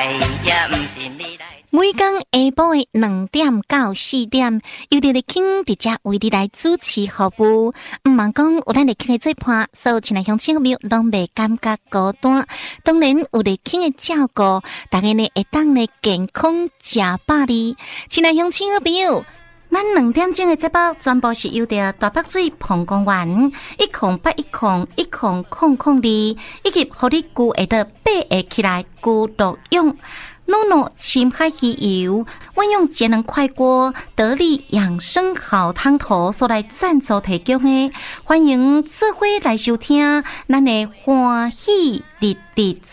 每天下晡的2點到4點，由着立慶佇遮為你來主持服務。毋茫講有咱立慶的做伴，所有親愛鄉親朋友攏袂感覺孤單。當然有立慶的照顧，大家呢會當呢健康食飽哩。親愛鄉親朋友，咱2點鐘的節目全部是由着大北水澎公園108101002，以及互你具會得8個起來具獨用。NONO 深海魚油，運用節能快鍋得力養生好湯頭所來贊助提供的，歡迎做伙來收聽咱的歡喜日日